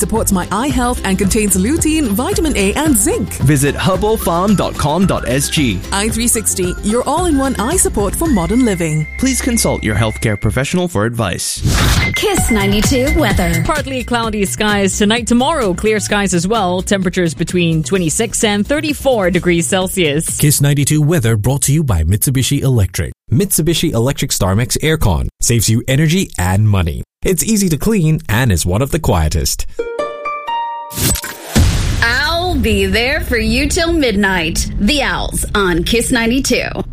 supports my eye health and contains lutein, vitamin A, and zinc. Visit herbalfarm.com.sg. i360, your all-in-one eye support for modern living. Please consult your healthcare professional for advice. Kiss 92 weather. Partly cloudy skies tonight. Tomorrow, clear skies as well. Temperatures between 26 and 34 degrees Celsius. Kiss 92 weather brought to you by Mitsubishi Electric. Mitsubishi Electric StarMax Aircon saves you energy and money. It's easy to clean and is one of the quietest. I'll be there for you till midnight. The Owls on Kiss 92.